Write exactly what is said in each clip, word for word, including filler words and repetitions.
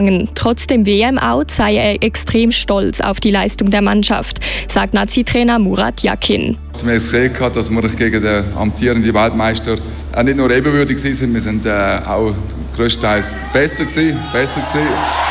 Trotz dem W M-Out sei er extrem stolz auf die Leistung der Mannschaft, sagt Nazi-Trainer Murat Yakin. Wir haben gesehen, dass wir gegen den amtierenden Weltmeister auch nicht nur ebenbürtig waren, wir sind äh, auch größtenteils besser gewesen, besser gewesen.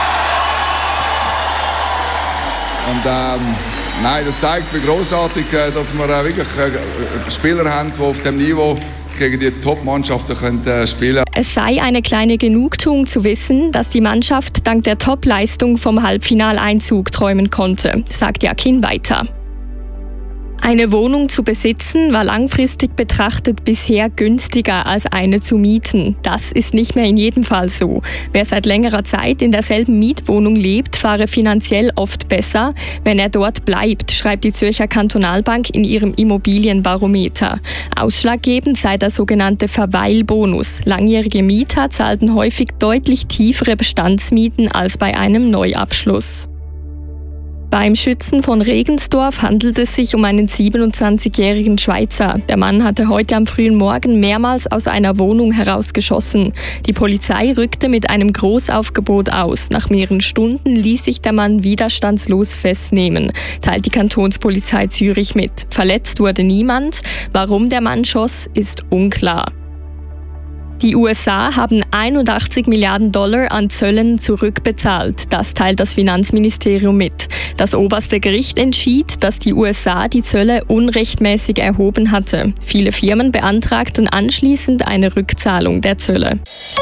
Und ähm, nein, das zeigt, wie großartig, äh, dass wir äh, wirklich äh, Spieler haben, die auf dem Niveau gegen die Top-Mannschaften können, äh, spielen. Es sei eine kleine Genugtuung zu wissen, dass die Mannschaft dank der Top-Leistung vom Halbfinaleinzug träumen konnte, sagt Yakin weiter. Eine Wohnung zu besitzen war langfristig betrachtet bisher günstiger als eine zu mieten. Das ist nicht mehr in jedem Fall so. Wer seit längerer Zeit in derselben Mietwohnung lebt, fahre finanziell oft besser, wenn er dort bleibt, schreibt die Zürcher Kantonalbank in ihrem Immobilienbarometer. Ausschlaggebend sei der sogenannte Verweilbonus. Langjährige Mieter zahlten häufig deutlich tiefere Bestandsmieten als bei einem Neuabschluss. Beim Schützen von Regensdorf handelt es sich um einen siebenundzwanzigjährigen Schweizer. Der Mann hatte heute am frühen Morgen mehrmals aus einer Wohnung herausgeschossen. Die Polizei rückte mit einem Großaufgebot aus. Nach mehreren Stunden ließ sich der Mann widerstandslos festnehmen, teilt die Kantonspolizei Zürich mit. Verletzt wurde niemand. Warum der Mann schoss, ist unklar. Die U S A haben einundachtzig Milliarden Dollar an Zöllen zurückbezahlt. Das teilt das Finanzministerium mit. Das oberste Gericht entschied, dass die U S A die Zölle unrechtmäßig erhoben hatte. Viele Firmen beantragten anschließend eine Rückzahlung der Zölle.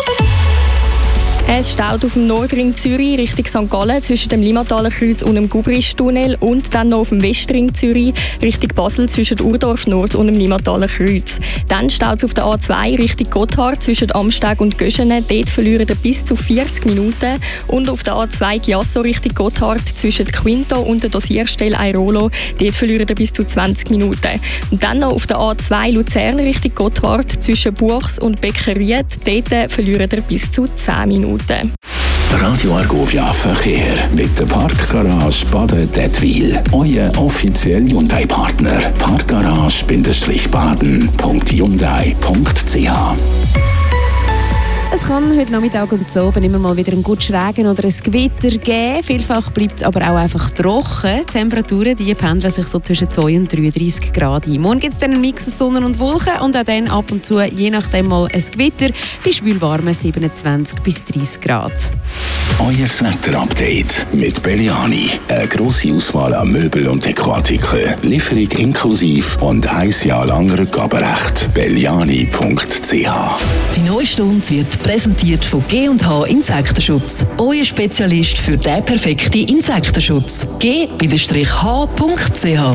Es staut auf dem Nordring Zürich Richtung Sankt Gallen zwischen dem Limmataler Kreuz und dem Gubristunnel und dann noch auf dem Westring Zürich Richtung Basel zwischen Urdorf Nord und dem Limmataler Kreuz. Dann staut es auf der A zwei Richtung Gotthard zwischen Amsteg und Göschene. Dort verlieren ihr bis zu vierzig Minuten. Und auf der A zwei Chiasso Richtung Gotthard zwischen Quinto und der Dosierstelle Airolo. Dort verlieren ihr bis zu zwanzig Minuten. Und dann noch auf der A zwei Luzern Richtung Gotthard zwischen Buchs und Beckeried. Dort verlieren ihr bis zu zehn Minuten. Radio Argovia Verkehr mit der Parkgarage Baden-Dettwil. Euer offizieller Hyundai-Partner. Parkgarage-baden punkt hyundai punkt c h. Es kann heute Nachmittag und so oben immer mal wieder einen guten Regen oder ein Gewitter geben. Vielfach bleibt es aber auch einfach trocken. Die Temperaturen die pendeln sich so zwischen zwei und dreiunddreißig Grad ein. Morgen gibt es dann einen Mix aus Sonne und Wolken und auch dann ab und zu, je nachdem mal ein Gewitter, bei schwülwarmen siebenundzwanzig bis dreißig Grad. Euer Wetter-Update mit Belliani. Eine grosse Auswahl an Möbel- und Dekoartikeln. Lieferung inklusive und ein Jahr lang Rückgaberecht. belliani punkt c h. Die neue Stunde wird präsentiert von G und H Insektenschutz. Euer Spezialist für den perfekten Insektenschutz. g H punkt c h.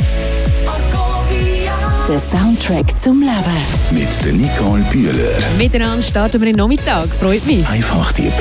Der Soundtrack zum Leben. Mit der Nicole Bühler. Miteinander starten wir in den Nachmittag. Freut mich. Einfach die